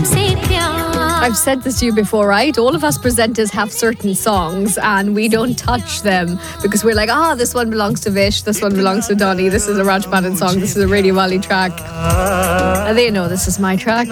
I've said this to you before, right? All of us presenters have certain songs and we don't touch them because we're like, this one belongs to Vish, this one belongs to Donny, this is a Raj Banan song, this is a Radio Wali track. And they know this is my track.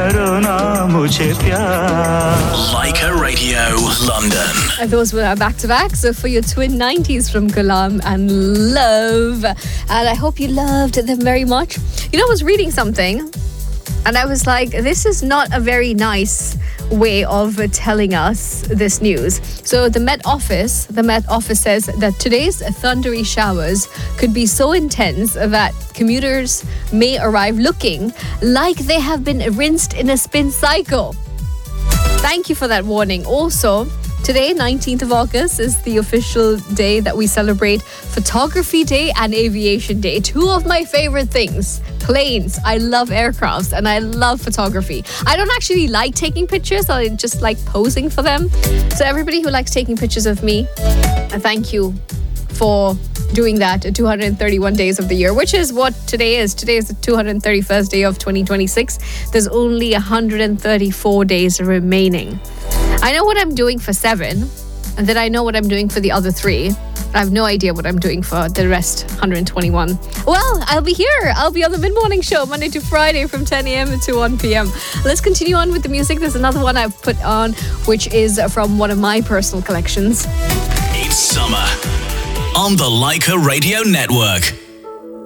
Leica Radio London. And those were our back-to-back. So for your twin 90s from Ghulam and Love. And I hope you loved them very much. You know, I was reading something and I was like, this is not a very nice way of telling us this news. So the Met Office says that today's thundery showers could be so intense that commuters may arrive looking like they have been rinsed in a spin cycle. Thank you for that warning. Also, today, 19th of August, is the official day that we celebrate Photography Day and Aviation Day. Two of my favorite things. Planes. I love aircrafts and I love photography. I don't actually like taking pictures. I just like posing for them. So everybody who likes taking pictures of me, thank you for doing that 231 days of the year, which is what today is. Today is the 231st day of 2026. There's only 134 days remaining. I know what I'm doing for 7, and then I know what I'm doing for the other 3. I have no idea what I'm doing for the rest 121. Well, I'll be here. I'll be on the Mid-Morning Show Monday to Friday from 10 a.m. to 1 p.m. Let's continue on with the music. There's another one I've put on, which is from one of my personal collections. It's summer on the Leica Radio Network.